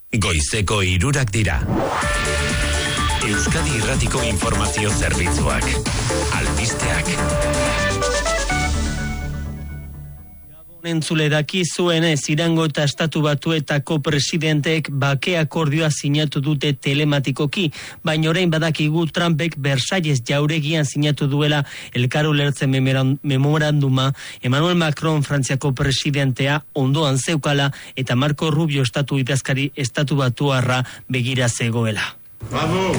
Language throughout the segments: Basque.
Goizeko 3 dira. Euskadi Irratiko Informazio Zerbitzuak. Albisteak. Entzule daki zuenez, Irango eta Estatu Batuetako presidenteek bake akordioa sinatu dute telematikoki, baina orain badakigu Trumpek Versalles jauregian sinatu duela elkar ulertzen memoranduma, Emmanuel Macron Frantziako presidentea ondoan zeukala eta Marco Rubio estatu idazkari Estatu Batuarra begira zegoela. Bravo!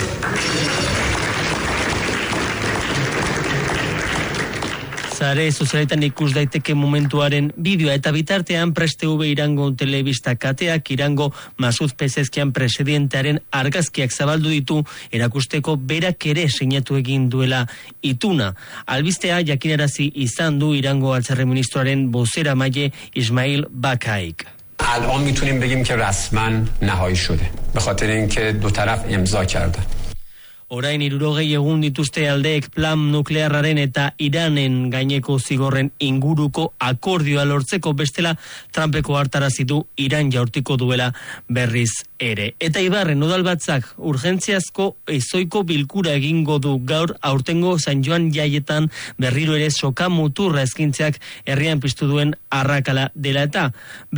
Sare sozialetan ikus daiteke momentuaren bideoa eta bitartean Prest TV Irango telebista kateak Irango Masud Pezezkian presidentearen argazkiak zabaldu ditu erakusteko berak ere sinatu egin duela ituna. Albistea jakinarazi izan du Irango Altzerri Ministroaren bozeramaile Ismail Bakaik. الان میتونیم بگیم که رسما نهایی شده به خاطر اینکه دو طرف امضا کردن. Orain 60 egun dituzte aldeek plan nuklearraren eta Iranen gaineko zigorren inguruko akordioa lortzeko, bestela Trumpeko hartarazi du Iran jaurtiko duela berriz ere. Eta Ibarren udalbatzak urgentziazko ezoiko bilkura egingo du gaur aurtengo San Joan jaietan berriro ere soka muturra eskintzeak herrian piztu duen arrakala dela eta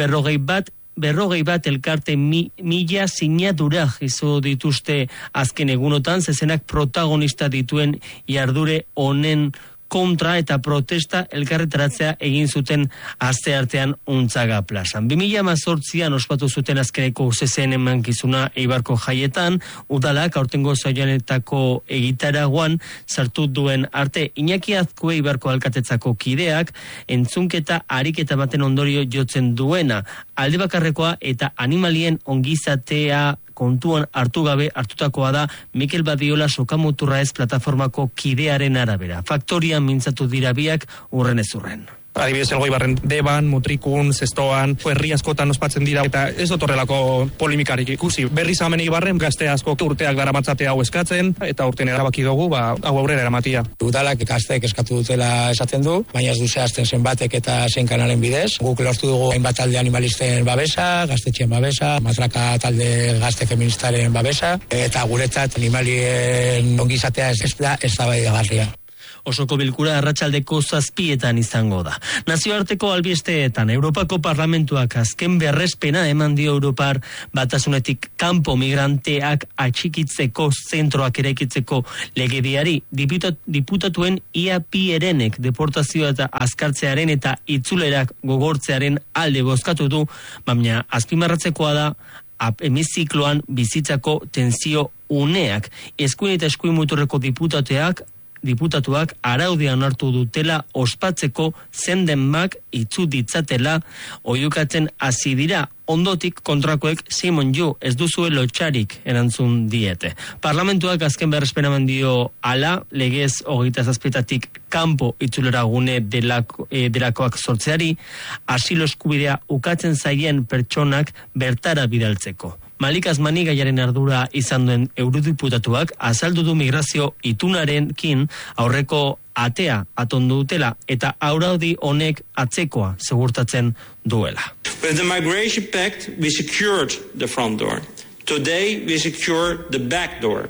40 bat elkarte mila sinadura izo dituzte azken egunotan, zezenak protagonista dituen jardure honen kontra eta protesta elkarretaratzea egin zuten asteartean Untzaga plazan. 2018an ospatu zuten azkeneko zezen emankizuna Eibarko jaietan, udalak aurtengo zoianetako egitaragoan sartu duen arte. Iñaki Azkue Eibarko alkatetzako kideak entzunketa ariketa baten ondorio jotzen duena, alde bakarrekoa eta animalien ongizatea kontuan hartu gabe hartutakoa da Mikel Badiola sokamuturra ez plataformako kidearen arabera. Faktorian mintzatu dira biak urren ez urren. Adibidez, Elgoibarren Deban, Mutrikun, Zestoan, herri askotan ospatzen dira, eta ez dut horrelako polimikarik ikusi. Berriz hemen Eibarren gazte asko urteak daramatzatea hau eskatzen, eta urten erabaki dugu, hau aurrera eramatia. Udalak gazteek eskatu dutela esaten du, baina ez du zehazten zenbatek eta zein kanalen bidez. Guk lortu dugu hainbat talde animalisten babesa, gaztetxeen babesa, matraka talde gazte feministaren babesa, eta guretzat animalien ongizatea ez da eztabaidagarria. Osoko bilkura arratsaldeko 7:00 izango da. Nazioarteko albisteetan Europako Parlamentuak azken berrespena eman dio Europar Batasunetik kanpo migranteak atxikitzeko zentroak eraikitzeko legediari. Diputatuen ia pierenek deportazioa eta azkartzearen eta itzulerak gogortzearen alde bozkatu du, baina azpimarratzekoa da hemizikloan bizitzako tensio uneak. Eskuin eta eskuin muturreko diputatuak araudia onartu dutela ospatzeko zendenmak itzu ditzatela oihukatzen hasi dira. Ondotik kontrakoek Simon Ju ez duzue lotxarik erantzun diete. Parlamentuak azken berrespena eman dio ala legez 27 kanpo itzulera gune delakoak sortzeari, asilo eskubidea ukatzen zaien pertsonak bertara bidaltzeko. Malik Azmani gaiaren ardura izan duen eurodiputatuak azaldu du migrazio itunarenkin aurreko atea atondu dutela eta auraudi honek atzekoa segurtatzen duela. With the Migration Pact, we secured the front door. Today, we secure the back door.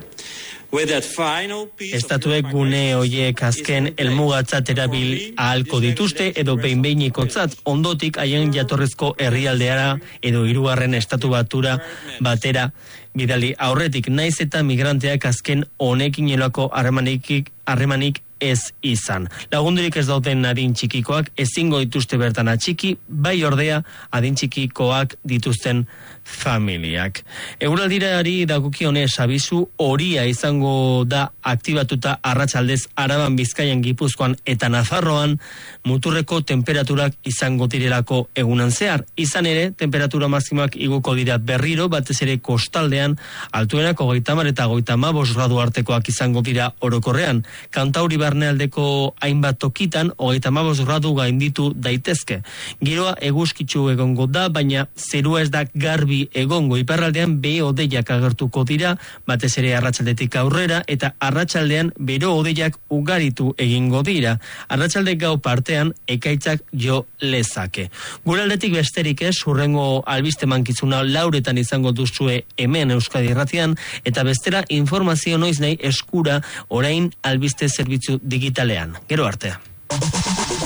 Estatuek gune hoiek azken helmugatzat erabil ahalko dituzte edo behin-behinikotzat ondotik haien jatorrezko herrialdeara edo hirugarren estatu batura batera bidali aurretik, naiz eta migranteak azken honekin elako harremanik ez izan. Lagundurik ez dauten adin txikikoak ezingo dituzte bertan atxiki, bai ordea adin txikikoak dituzten familiak. Eguraldiari dagokionez abisu horia izango da aktibatuta arratsaldez Araban, Bizkaian, Gipuzkoan eta Nafarroan muturreko temperaturak izango direlako egunan zehar. Izan ere, temperatura maximoak iguko dira berriro, batez ere kostaldean, altuenak 30 eta 35 gradu artekoak izango dira orokorrean. Kantauri barnealdeko hainbat tokitan 35 gradu gainditu daitezke. Giroa eguzkitsu egongo da, baina zerua ez da garbi egongo. Iparraldean bero-hodeiak agertuko dira, batez ere arratsaldetik aurrera, eta arratsaldean bero-hodeiak ugaritu egingo dira. Arratsalde gau partean ekaitzak jo lezake. Guraldetik besterik ez, hurrengo albiste mankizuna lauretan izango duzue hemen Euskadi Irratian, eta bestera informazio noiz nahi eskura orain albiste zerbitzu digitalean. Gero arte.